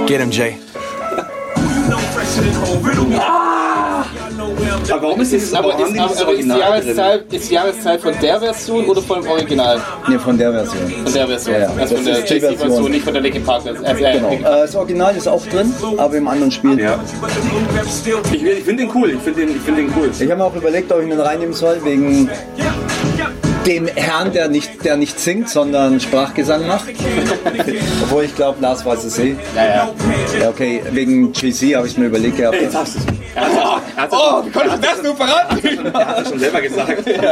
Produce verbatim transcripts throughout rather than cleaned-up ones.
Get him, Jay. Ah! Aber warum ist das aber ist, aber, aber ist, die Jahreszahl, ist die Jahreszahl von der Version oder von dem Original? Ne, von der Version. Von der Version. Ja, ja. Also von der J C-Version, nicht von der Linkin Park. Also, äh, genau. Äh, das Original ist auch drin, aber im anderen Spiel. Ja. Ich, ich finde den cool. Ich finde den, find den cool. Ich habe mir auch überlegt, ob ich ihn reinnehmen soll, wegen dem Herrn, der nicht, der nicht singt, sondern Sprachgesang macht. Obwohl ich glaube, Lars weiß es eh. Ja, ja. Ja, okay, wegen G C habe ich mir überlegt gehabt. Jetzt hast du es. Oh, oh, wie konntest du das nur verraten? Er hat es schon selber gesagt. Ja.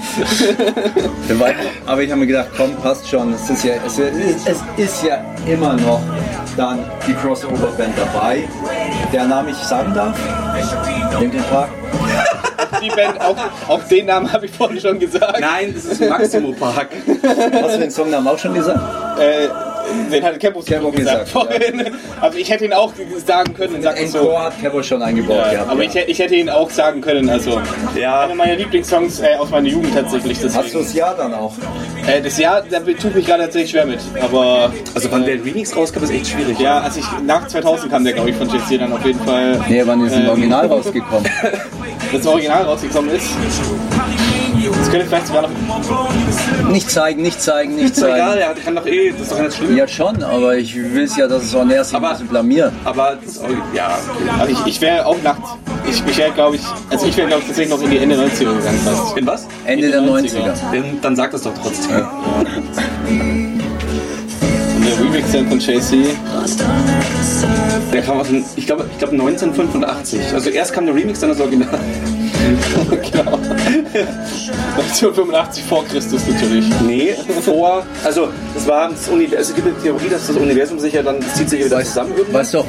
Aber ich habe mir gedacht, komm, passt schon. Es ist ja, es ist, es ist ja immer noch dann die Crossover-Band dabei. Der Name ich sagen darf? Linkin Park. Die Band, auch, auch den Namen habe ich vorhin schon gesagt. Nein, das ist Maximo Park. Hast du den Songnamen auch schon gesagt? Äh, den hat Kebo gesagt, gesagt vorhin. Ja. Aber ich hätte ihn auch sagen können. Sag Den so. Chor hat Kebo schon eingebaut Ja, gehabt. aber Ja. ich, ich hätte ihn auch sagen können. Also Ja. einer meiner Lieblingssongs äh, aus meiner Jugend tatsächlich. Deswegen. Hast du das Jahr dann auch? Äh, das Jahr, da tut mich gerade tatsächlich schwer mit. Aber Also wann der Remix rauskam, ist echt schwierig. ja, als ich nach zweitausend kam der, glaube ich, von J C dann auf jeden Fall. Nee, wann ist ein ähm, Original rausgekommen? Das Original rausgekommen ist. Das könnte vielleicht sogar noch. Nicht zeigen, nicht zeigen, nicht Ist doch egal, zeigen. der kann doch eh, das ist doch nicht schlimm. Ja schon, aber ich will es ja, dass es on air sich ein Aber- bisschen blamiert. Aber das, ja, Also ich, ich wäre auch nachts. Ich, ich wäre, glaube ich, also ich wäre, glaube ich, tatsächlich noch in die Ende neunziger gegangen fast. in was? Ende der neunziger. Dann, dann sag das doch trotzdem. Ja. Und der Remix dann von J C. Der kam aus dem, ich glaube, ich glaube neunzehnhundertfünfundachtzig. Also erst kam der Remix, dann das Original. Genau. neunzehnhundertfünfundachtzig vor Christus natürlich. Nee, vor, also das war das Universum, es gibt eine Theorie, dass das Universum sich ja dann, das zieht sich ja wieder Weißt, zusammen irgendwann. weißt du auch,